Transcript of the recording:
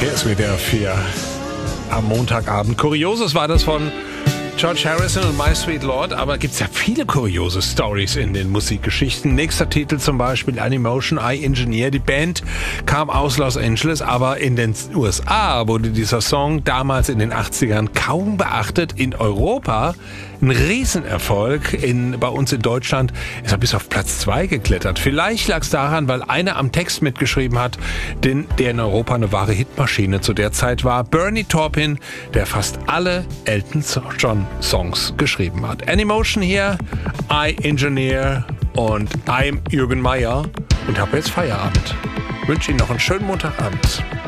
Verkehrsmeter 4 am Montagabend. Kurioses war das von George Harrison und My Sweet Lord, aber gibt's ja viele kuriose Stories in den Musikgeschichten. Nächster Titel zum Beispiel Animotion, I Engineer. Die Band kam aus Los Angeles, aber in den USA wurde dieser Song damals in den 80ern kaum beachtet. In Europa ein Riesenerfolg. Bei uns in Deutschland ist er bis auf Platz 2 geklettert. Vielleicht lag es daran, weil einer am Text mitgeschrieben hat, der in Europa eine wahre Hitmaschine zu der Zeit war. Bernie Taupin, der fast alle Elton John Songs geschrieben hat. Animotion hier, I Engineer und I'm Jürgen Meyer und habe jetzt Feierabend. Wünsche Ihnen noch einen schönen Montagabend.